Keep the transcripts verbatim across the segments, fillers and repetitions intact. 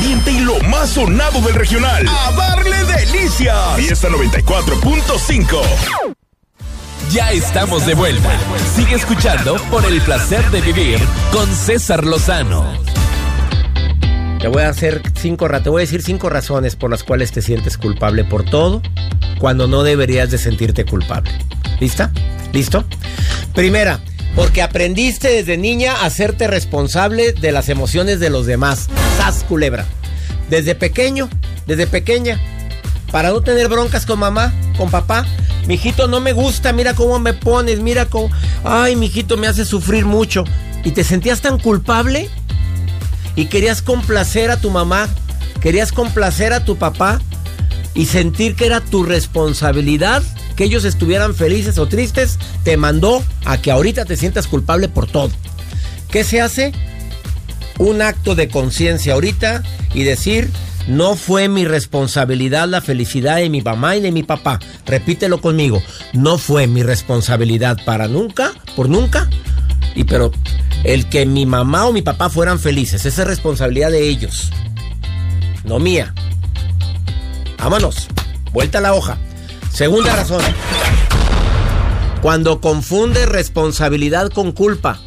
caliente y lo más sonado del regional. ¡A darle delicias! Fiesta noventa y cuatro punto cinco. Ya estamos de vuelta. Sigue escuchando Por el Placer de Vivir con César Lozano. Te voy a hacer cinco, te voy a decir cinco razones por las cuales te sientes culpable por todo cuando no deberías de sentirte culpable. ¿Lista? ¿Listo? Primera, porque aprendiste desde niña a hacerte responsable de las emociones de los demás. ¡Sas, culebra! Desde pequeño, desde pequeña, para no tener broncas con mamá, con papá. Mijito, no me gusta, mira cómo me pones, mira cómo... Ay, mijito, me hace sufrir mucho. ¿Y te sentías tan culpable? Y querías complacer a tu mamá, querías complacer a tu papá y sentir que era tu responsabilidad que ellos estuvieran felices o tristes, te mandó a que ahorita te sientas culpable por todo. ¿Qué se hace? Un acto de conciencia ahorita y decir, no fue mi responsabilidad la felicidad de mi mamá y de mi papá. Repítelo conmigo, no fue mi responsabilidad para nunca, por nunca, y pero... el que mi mamá o mi papá fueran felices, esa es responsabilidad de ellos, no mía. Vámonos, vuelta a la hoja. Segunda razón, cuando confundes responsabilidad con culpa.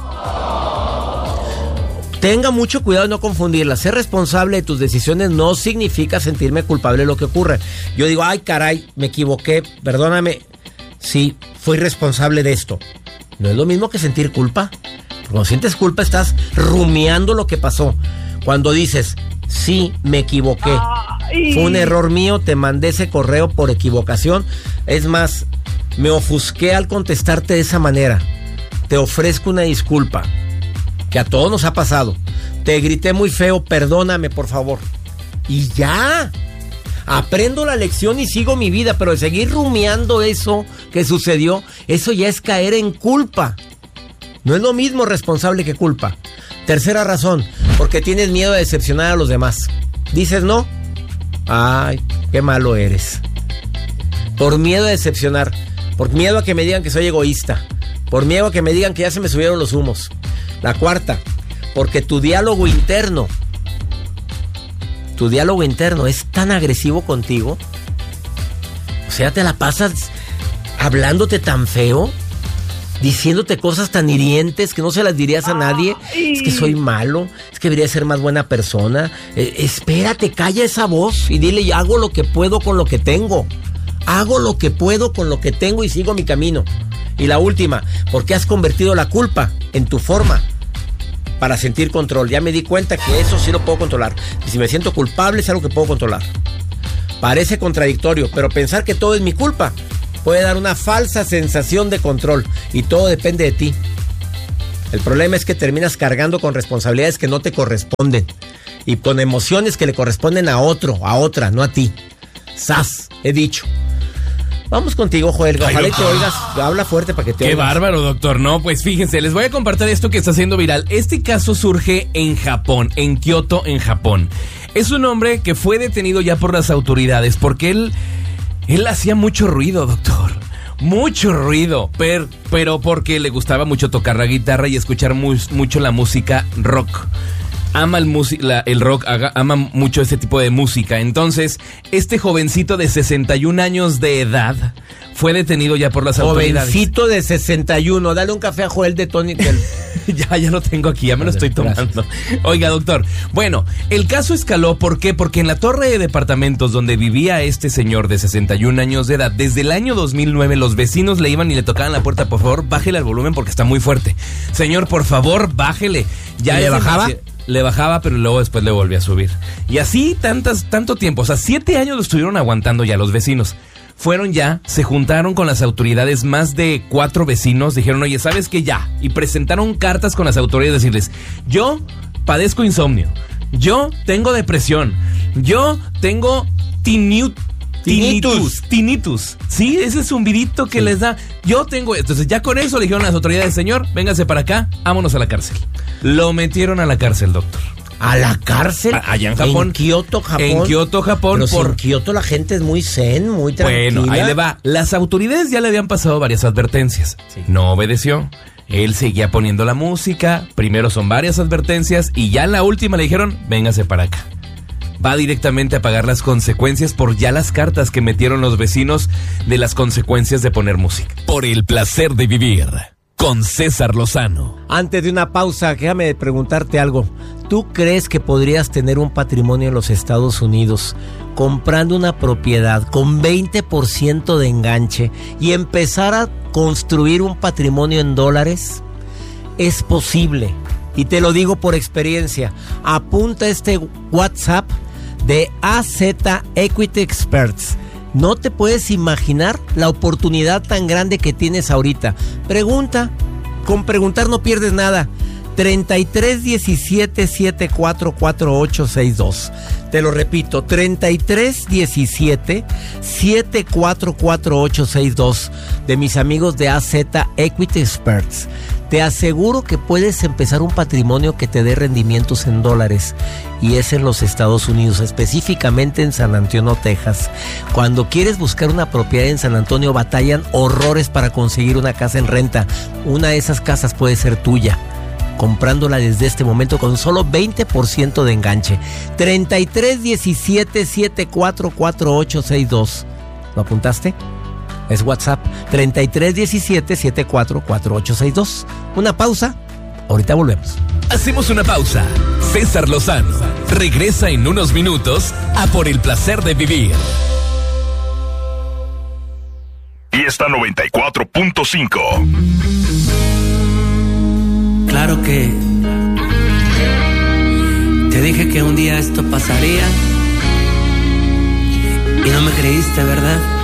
Tenga mucho cuidado de no confundirla. Ser responsable de tus decisiones no significa sentirme culpable de lo que ocurre. Yo digo, ay caray, me equivoqué, perdóname, sí, fui responsable de esto. No es lo mismo que sentir culpa. Cuando sientes culpa estás rumiando lo que pasó. Cuando dices, sí, me equivoqué, ay, fue un error mío, te mandé ese correo por equivocación. Es más, me ofusqué al contestarte de esa manera. Te ofrezco una disculpa, que a todos nos ha pasado. Te grité muy feo, perdóname por favor. Y ya, aprendo la lección y sigo mi vida. Pero de seguir rumiando eso que sucedió, eso ya es caer en culpa. No es lo mismo responsable que culpa. Tercera razón, porque tienes miedo de decepcionar a los demás. Dices no. Ay, qué malo eres. Por miedo a decepcionar. Por miedo a que me digan que soy egoísta. Por miedo a que me digan que ya se me subieron los humos. La cuarta, porque tu diálogo interno, tu diálogo interno es tan agresivo contigo. O sea, te la pasas hablándote tan feo, diciéndote cosas tan hirientes que no se las dirías a nadie. Ay. Es que soy malo, es que debería ser más buena persona. Eh, espérate, calla esa voz y dile, yo hago lo que puedo con lo que tengo. Hago lo que puedo con lo que tengo y sigo mi camino. Y la última, porque has convertido la culpa en tu forma para sentir control. Ya me di cuenta que eso sí lo puedo controlar. Y si me siento culpable es algo que puedo controlar. Parece contradictorio, pero pensar que todo es mi culpa puede dar una falsa sensación de control y todo depende de ti. El problema es que terminas cargando con responsabilidades que no te corresponden y con emociones que le corresponden a otro, a otra, no a ti. ¡Sas! He dicho. Vamos contigo, Joel. Ojalá Ay, te oigas. Habla fuerte para que te Qué oigas. bárbaro, doctor. No, pues fíjense, les voy a compartir esto que está haciendo viral. Este caso surge en Japón, en Kioto, en Japón. Es un hombre que fue detenido ya por las autoridades porque él... Él hacía mucho ruido, doctor. Mucho ruido. Per, pero porque le gustaba mucho tocar la guitarra y escuchar muy, mucho la música rock. Ama el, musi- la, el rock, aga, ama mucho ese tipo de música. Entonces, este jovencito de sesenta y un años de edad fue detenido ya por las autoridades. Jovencito de sesenta y uno. Dale un café a Joel de Tony. Del... ya, ya lo tengo aquí, ya me lo estoy tomando. Gracias. Oiga, doctor, bueno, el caso escaló, ¿por qué? Porque en la torre de departamentos donde vivía este señor de sesenta y un años de edad, desde el año dos mil nueve, los vecinos le iban y le tocaban la puerta, por favor, bájele al volumen porque está muy fuerte. Señor, por favor, bájele. Ya ¿Y le bajaba? Demasi- Le bajaba, pero luego después le volvía a subir. Y así tantas, tanto tiempo, o sea, siete años lo estuvieron aguantando ya los vecinos. Fueron ya, se juntaron con las autoridades, más de cuatro vecinos, dijeron, oye, ¿sabes qué? Ya. Y presentaron cartas con las autoridades, decirles, yo padezco insomnio, yo tengo depresión, yo tengo tinnitus. Tinnitus, tinnitus, sí, ese zumbidito que sí les da. Yo tengo, entonces ya con eso le dijeron a las autoridades, señor, véngase para acá, vámonos a la cárcel. Lo metieron a la cárcel, doctor. ¿A la cárcel? A, allá en Japón. En Kioto, Japón. En Kioto, Japón. Pero por... si en Kioto la gente es muy zen, muy tranquila. Bueno, ahí le va. Las autoridades ya le habían pasado varias advertencias. Sí. No obedeció. Él seguía poniendo la música. Primero son varias advertencias y ya en la última le dijeron, véngase para acá. va directamente a pagar las consecuencias por ya las cartas que metieron los vecinos de las consecuencias de poner música. Por el placer de vivir, con César Lozano. Antes de una pausa, déjame preguntarte algo. ¿Tú crees que podrías tener un patrimonio en los Estados Unidos comprando una propiedad con veinte por ciento de enganche y empezar a construir un patrimonio en dólares? Es posible. Y te lo digo por experiencia. Apunta este WhatsApp de A Z Equity Experts. No te puedes imaginar la oportunidad tan grande que tienes ahorita. Pregunta. Con preguntar no pierdes nada. treinta y tres diecisiete setenta y cuatro cuarenta y ocho sesenta y dos. Te lo repito, treinta y tres diecisiete setenta y cuatro cuarenta y ocho sesenta y dos de mis amigos de A Z Equity Experts. Te aseguro que puedes empezar un patrimonio que te dé rendimientos en dólares, y es en los Estados Unidos, específicamente en San Antonio, Texas. Cuando quieres buscar una propiedad en San Antonio, batallan horrores para conseguir una casa en renta. Una de esas casas puede ser tuya, comprándola desde este momento con solo veinte por ciento de enganche. treinta y tres diecisiete setenta y cuatro cuarenta y ocho sesenta y dos. ¿Lo apuntaste? Es WhatsApp treinta y tres diecisiete setenta y cuatro cuarenta y ocho sesenta y dos. Una pausa. Ahorita volvemos. Hacemos una pausa. César Lozano regresa en unos minutos a Por el placer de vivir. Fiesta noventa y cuatro punto cinco. Claro que te dije que un día esto pasaría y no me creíste, ¿verdad?